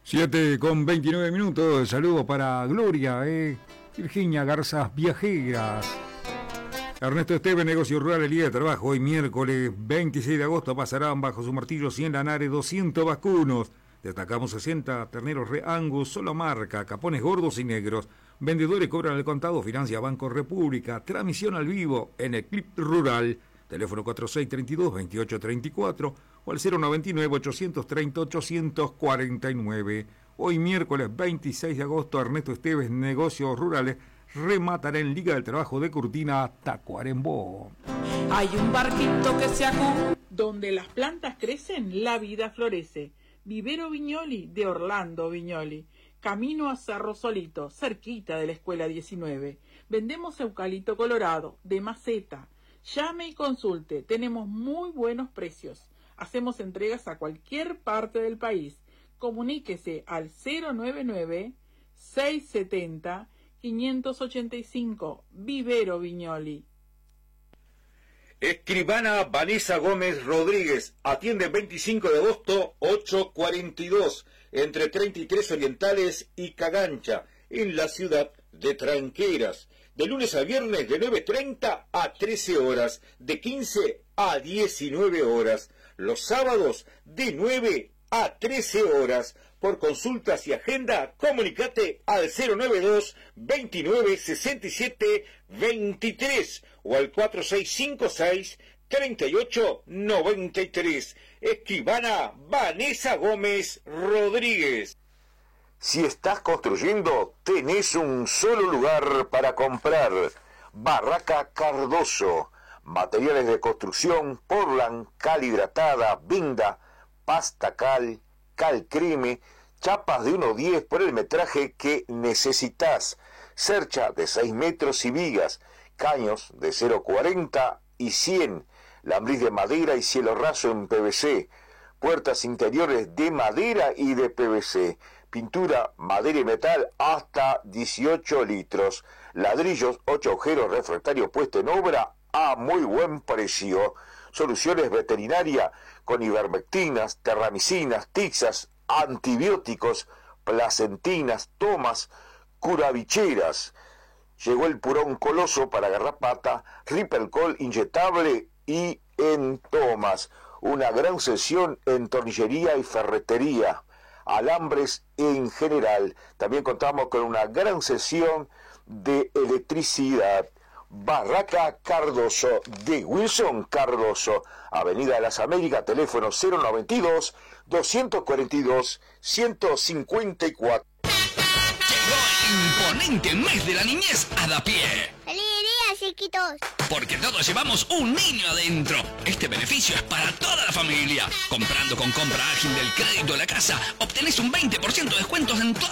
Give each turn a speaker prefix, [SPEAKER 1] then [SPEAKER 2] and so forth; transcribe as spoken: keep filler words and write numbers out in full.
[SPEAKER 1] siete con veintinueve minutos. Saludos para Gloria, eh. Virginia Garzas Viajeras. Ernesto Esteves, Negocio Rural, el día de trabajo. Hoy miércoles veintiséis de agosto pasarán bajo su martillo cien lanares, doscientos vacunos. Destacamos sesenta terneros Re Angus, solo marca, capones gordos y negros. Vendedores cobran el contado, financia Banco República. Transmisión al vivo en el Clip Rural. Teléfono cuatro seis tres dos, dos ocho tres cuatro o al cero noventa y nueve, ochocientos treinta, ochocientos cuarenta y nueve. Hoy miércoles veintiséis de agosto, Ernesto Esteves, Negocios Rurales, rematará en Liga del Trabajo de Curtina, Tacuarembó.
[SPEAKER 2] Hay un barquito que se acude, donde las plantas crecen, la vida florece. Vivero Viñoli de Orlando Viñoli. Camino a Cerro Solito, cerquita de la Escuela diecinueve. Vendemos eucalipto colorado, de maceta. Llame y consulte, tenemos muy buenos precios. Hacemos entregas a cualquier parte del país. Comuníquese al cero noventa y nueve, seiscientos setenta, quinientos ochenta y cinco. Vivero Viñoli.
[SPEAKER 3] Escribana Vanessa Gómez Rodríguez, atiende veinticinco de agosto, ocho cuarenta y dos, entre treinta y tres Orientales y Cagancha, en la ciudad de Tranqueras. De lunes a viernes de nueve treinta a trece horas, de quince a diecinueve horas. Los sábados de nueve a trece horas. Por consultas y agenda, comunicate al cero noventa y dos, veintinueve, sesenta y siete, veintitrés o al cuatro seis cinco seis, treinta y ocho, noventa y tres. Escribana Vanessa Gómez Rodríguez.
[SPEAKER 4] Si estás construyendo, tenés un solo lugar para comprar. Barraca Cardoso. Materiales de construcción, Portland, cal hidratada, vinda, pasta cal, cal creme, chapas de uno diez por el metraje que necesitas, cercha de seis metros y vigas, caños de cero cuarenta y cien, lambriz de madera y cielo raso en P V C, puertas interiores de madera y de P V C, pintura, madera y metal hasta dieciocho litros, ladrillos, ocho agujeros, refractario puesto en obra a muy buen precio. Soluciones veterinaria con ivermectinas, terramicinas, tixas, antibióticos, placentinas, tomas, curavicheras. Llegó el purón coloso para garrapata, Ripelcol inyectable y en tomas. Una gran sesión en tornillería y ferretería, alambres en general. También contamos con una gran sesión de electricidad. Barraca Cardoso, de Wilson Cardoso, Avenida de las Américas, teléfono cero noventa y dos, doscientos cuarenta y dos, ciento cincuenta y cuatro.
[SPEAKER 5] Llegó el imponente mes de la niñez a da pie.
[SPEAKER 6] ¡Feliz día, chiquitos!
[SPEAKER 5] Porque todos llevamos un niño adentro. Este beneficio es para toda la familia. Comprando con compra ágil del crédito de la casa, obtenés un veinte por ciento de descuentos en todas